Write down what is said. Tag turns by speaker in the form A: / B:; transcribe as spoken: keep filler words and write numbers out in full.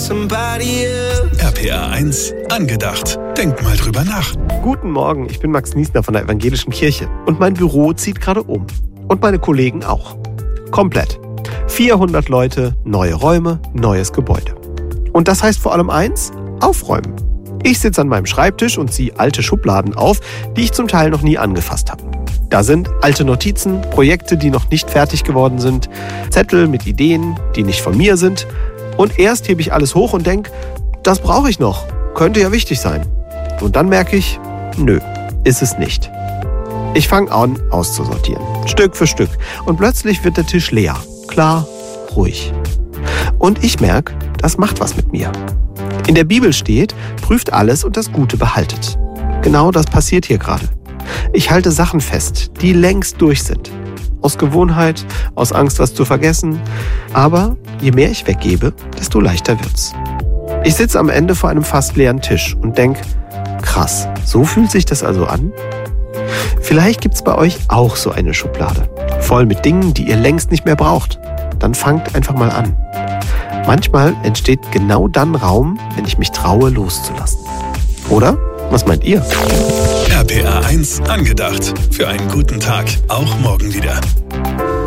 A: somebody else.
B: R P R eins angedacht. Denk mal drüber nach.
C: Guten Morgen, ich bin Max Niesner von der Evangelischen Kirche. Und mein Büro zieht gerade um. Und meine Kollegen auch. Komplett. vierhundert Leute, neue Räume, neues Gebäude. Und das heißt vor allem eins: aufräumen. Ich sitze an meinem Schreibtisch und ziehe alte Schubladen auf, die ich zum Teil noch nie angefasst habe. Da sind alte Notizen, Projekte, die noch nicht fertig geworden sind, Zettel mit Ideen, die nicht von mir sind. Und erst hebe ich alles hoch und denke, das brauche ich noch, könnte ja wichtig sein. Und dann merke ich, nö, ist es nicht. Ich fange an, auszusortieren, Stück für Stück. Und plötzlich wird der Tisch leer, klar, ruhig. Und ich merke, das macht was mit mir. In der Bibel steht, prüft alles und das Gute behaltet. Genau das passiert hier gerade. Ich halte Sachen fest, die längst durch sind. Aus Gewohnheit, aus Angst, was zu vergessen. Aber je mehr ich weggebe, desto leichter wird's. Ich sitze am Ende vor einem fast leeren Tisch und denke, krass, so fühlt sich das also an? Vielleicht gibt's bei euch auch so eine Schublade, voll mit Dingen, die ihr längst nicht mehr braucht. Dann fangt einfach mal an. Manchmal entsteht genau dann Raum, wenn ich mich traue, loszulassen. Oder? Was meint ihr?
B: R P R eins angedacht. Für einen guten Tag. Auch morgen wieder.